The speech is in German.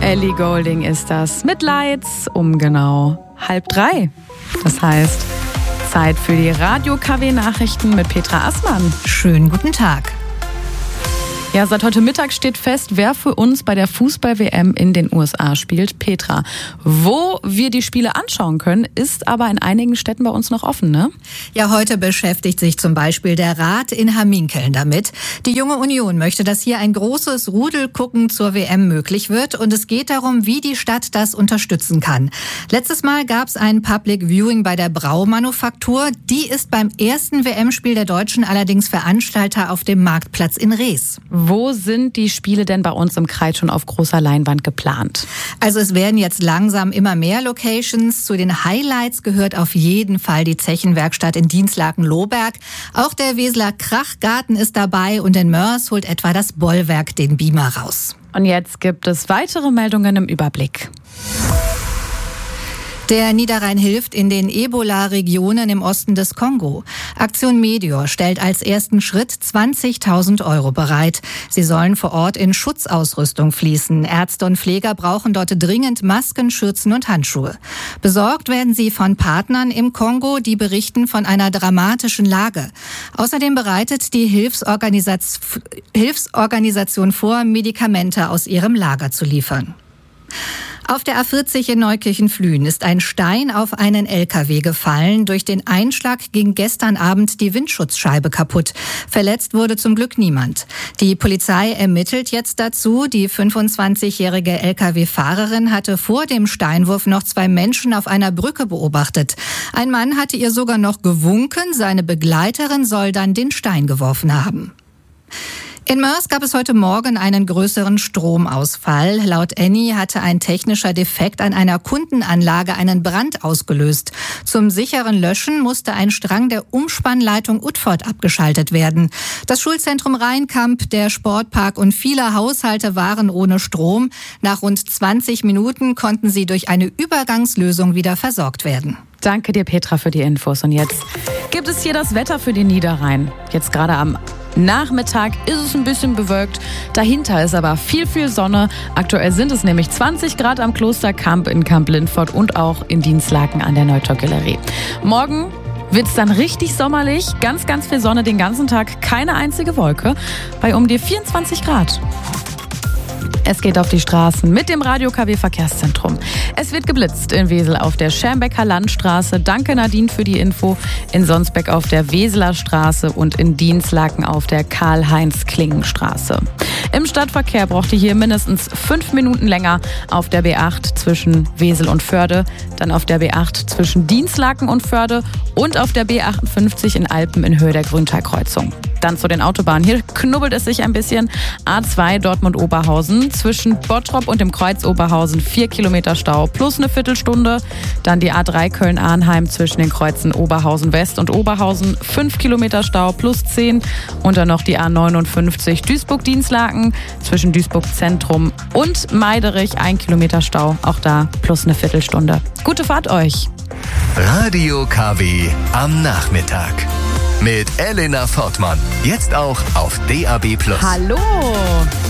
Ellie Goulding ist das mit Lights um genau 2:30. Das heißt, Zeit für die Radio-KW-Nachrichten mit Petra Assmann. Schönen guten Tag. Ja, seit heute Mittag steht fest, wer für uns bei der Fußball-WM in den USA spielt. Petra, wo wir die Spiele anschauen können, ist aber in einigen Städten bei uns noch offen, ne? Ja, heute beschäftigt sich zum Beispiel der Rat in Hamminkeln damit. Die Junge Union möchte, dass hier ein großes Rudelgucken zur WM möglich wird. Und es geht darum, wie die Stadt das unterstützen kann. Letztes Mal gab es ein Public Viewing bei der Braumanufaktur. Die ist beim ersten WM-Spiel der Deutschen allerdings Veranstalter auf dem Marktplatz in Rees. Wo sind die Spiele denn bei uns im Kreis schon auf großer Leinwand geplant? Also es werden jetzt langsam immer mehr Locations. Zu den Highlights gehört auf jeden Fall die Zechenwerkstatt in Dinslaken-Lohberg. Auch der Weseler Krachgarten ist dabei und in Moers holt etwa das Bollwerk den Beamer raus. Und jetzt gibt es weitere Meldungen im Überblick. Der Niederrhein hilft in den Ebola-Regionen im Osten des Kongo. Aktion Meteor stellt als ersten Schritt 20.000 € bereit. Sie sollen vor Ort in Schutzausrüstung fließen. Ärzte und Pfleger brauchen dort dringend Masken, Schürzen und Handschuhe. Besorgt werden sie von Partnern im Kongo, die berichten von einer dramatischen Lage. Außerdem bereitet die Hilfsorganisation vor, Medikamente aus ihrem Lager zu liefern. Auf der A40 in Neukirchen-Flühen ist ein Stein auf einen LKW gefallen. Durch den Einschlag ging gestern Abend die Windschutzscheibe kaputt. Verletzt wurde zum Glück niemand. Die Polizei ermittelt jetzt dazu. Die 25-jährige LKW-Fahrerin hatte vor dem Steinwurf noch 2 Menschen auf einer Brücke beobachtet. Ein Mann hatte ihr sogar noch gewunken. Seine Begleiterin soll dann den Stein geworfen haben. In Moers gab es heute Morgen einen größeren Stromausfall. Laut Eni hatte ein technischer Defekt an einer Kundenanlage einen Brand ausgelöst. Zum sicheren Löschen musste ein Strang der Umspannleitung Utford abgeschaltet werden. Das Schulzentrum Rheinkamp, der Sportpark und viele Haushalte waren ohne Strom. Nach rund 20 Minuten konnten sie durch eine Übergangslösung wieder versorgt werden. Danke dir, Petra, für die Infos. Und jetzt gibt es hier das Wetter für den Niederrhein. Jetzt gerade am Nachmittag ist es ein bisschen bewölkt. Dahinter ist aber viel Sonne. Aktuell sind es nämlich 20 Grad am Klosterkamp in Kamp-Lindfort und auch in Dinslaken an der Neutor-Galerie. Morgen wird es dann richtig sommerlich. Ganz viel Sonne den ganzen Tag. Keine einzige Wolke. Bei um die 24 Grad. Es geht auf die Straßen mit dem Radio-KW-Verkehrszentrum. Es wird geblitzt in Wesel auf der Schermbecker Landstraße. Danke Nadine für die Info. In Sonsbeck auf der Weseler Straße und in Dinslaken auf der Karl-Heinz-Klingen-Straße. Im Stadtverkehr braucht ihr hier mindestens 5 Minuten länger auf der B8 zwischen Wesel und Förde, dann auf der B8 zwischen Dinslaken und Förde und auf der B58 in Alpen in Höhe der Grüntalkreuzung. Dann zu den Autobahnen. Hier knubbelt es sich ein bisschen. A2 Dortmund-Oberhausen zwischen Bottrop und dem Kreuz Oberhausen 4 Kilometer Stau plus eine Viertelstunde. Dann die A3 Köln-Arnheim zwischen den Kreuzen Oberhausen West und Oberhausen 5 Kilometer Stau plus 10. Und dann noch die A59 Duisburg-Dinslaken zwischen Duisburg Zentrum und Meiderich 1 Kilometer Stau. Auch da plus eine Viertelstunde. Gute Fahrt euch. Radio KW am Nachmittag. Mit Elena Fortmann. Jetzt auch auf DAB+. Hallo!